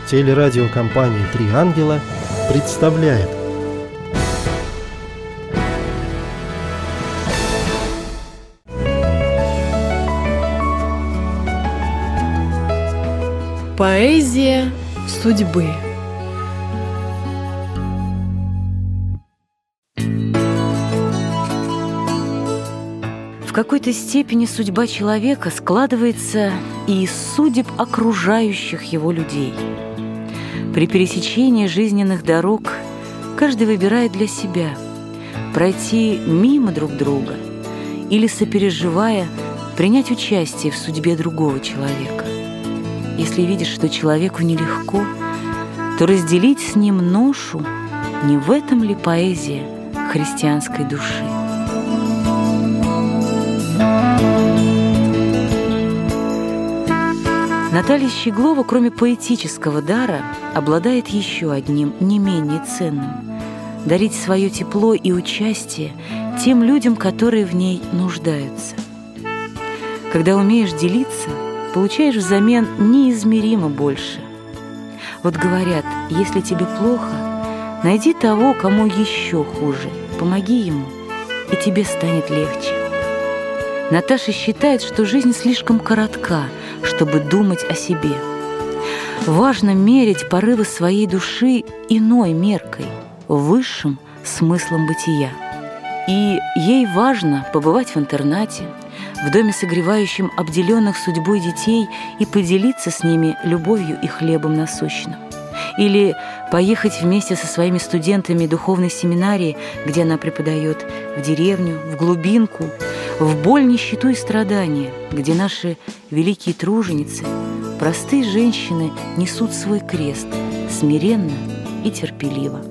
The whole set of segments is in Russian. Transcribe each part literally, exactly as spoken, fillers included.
Телерадиокомпания «Три ангела» представляет Поэзия судьбы. В какой-то степени судьба человека складывается и из судеб окружающих его людей. При пересечении жизненных дорог каждый выбирает для себя пройти мимо друг друга или, сопереживая, принять участие в судьбе другого человека. Если видишь, что человеку нелегко, то разделить с ним ношу, не в этом ли поэзия христианской души? Наталья Щеглова, кроме поэтического дара, обладает еще одним, не менее ценным – дарить свое тепло и участие тем людям, которые в ней нуждаются. Когда умеешь делиться, получаешь взамен неизмеримо больше. Вот говорят, если тебе плохо, найди того, кому еще хуже, помоги ему, и тебе станет легче. Наташа считает, что жизнь слишком коротка, чтобы думать о себе. Важно мерить порывы своей души иной меркой, высшим смыслом бытия. И ей важно побывать в интернате, в доме, согревающем обделенных судьбой детей, и поделиться с ними любовью и хлебом насущным. Или поехать вместе со своими студентами духовной семинарии, где она преподает, в деревню, в глубинку, в боль, нищету и страдания, где наши великие труженицы, простые женщины, несут свой крест смиренно и терпеливо.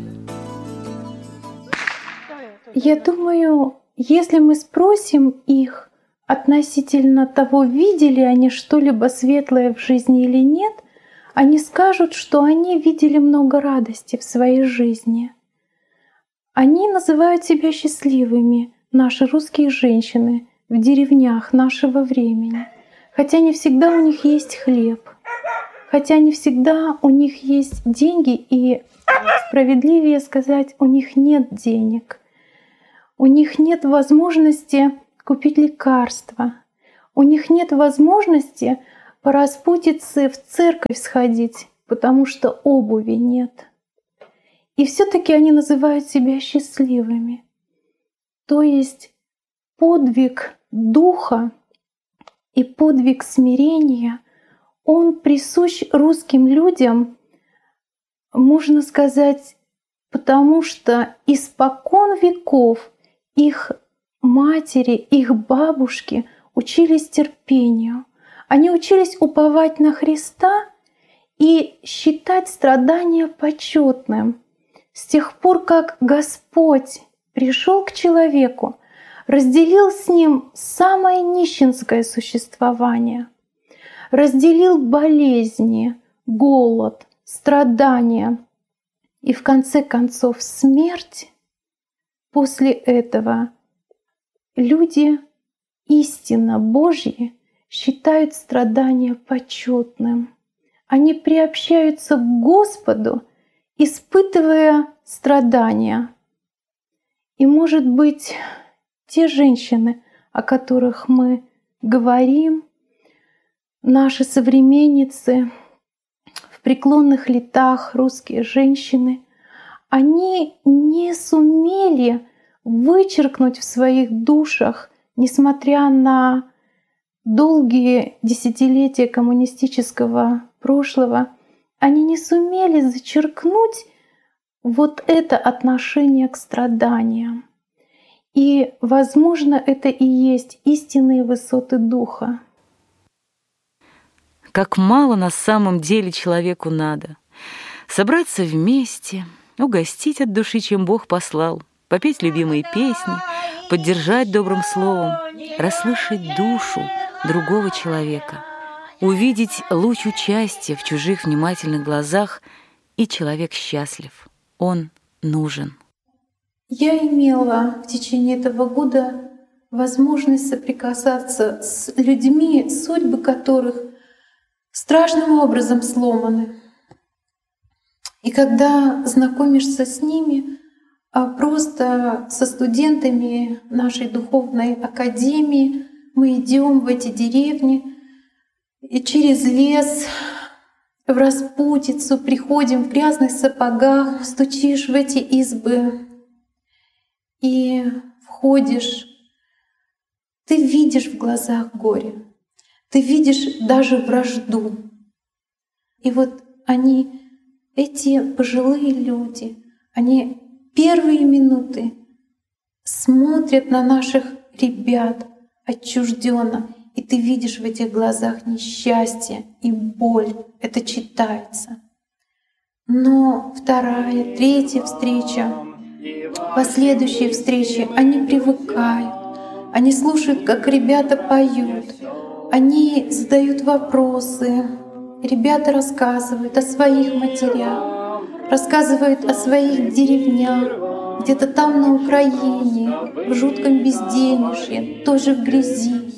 Я думаю, если мы спросим их относительно того, видели они что-либо светлое в жизни или нет, они скажут, что они видели много радости в своей жизни. Они называют себя счастливыми, наши русские женщины, в деревнях нашего времени, хотя не всегда у них есть хлеб, хотя не всегда у них есть деньги, и справедливее сказать, у них нет денег, у них нет возможности купить лекарства, у них нет возможности по распутице в церковь сходить, потому что обуви нет. И все-таки они называют себя счастливыми. То есть подвиг духа и подвиг смирения, он присущ русским людям, можно сказать, потому что испокон веков их матери, их бабушки учились терпению. Они учились уповать на Христа и считать страдания почетным. С тех пор, как Господь пришел к человеку, разделил с ним самое нищенское существование, разделил болезни, голод, страдания и в конце концов смерть, после этого люди истинно Божьи считают страдания почетным. Они приобщаются к Господу, испытывая страдания. И, может быть, те женщины, о которых мы говорим, наши современницы, в преклонных летах русские женщины, они не сумели вычеркнуть в своих душах, несмотря на долгие десятилетия коммунистического прошлого, они не сумели зачеркнуть вот это отношение к страданиям. И, возможно, это и есть истинные высоты духа. Как мало на самом деле человеку надо. Собраться вместе, угостить от души, чем Бог послал, попеть любимые песни, поддержать добрым словом, расслышать душу другого человека, увидеть луч участия в чужих внимательных глазах, и человек счастлив. Он нужен. Я имела в течение этого года возможность соприкасаться с людьми, судьбы которых страшным образом сломаны. И когда знакомишься с ними, а просто со студентами нашей духовной академии, мы идем в эти деревни и через лес в распутицу приходим в грязных сапогах, стучишь в эти избы и входишь. Ты видишь в глазах горе, ты видишь даже вражду. И вот они, эти пожилые люди, они первые минуты смотрят на наших ребят отчужденно, и ты видишь в этих глазах несчастье и боль. Это читается. Но вторая, третья встреча, последующие встречи, они привыкают, они слушают, как ребята поют, они задают вопросы, ребята рассказывают о своих матерях, рассказывают о своих деревнях, где-то там на Украине, в жутком безденежье, тоже в грязи.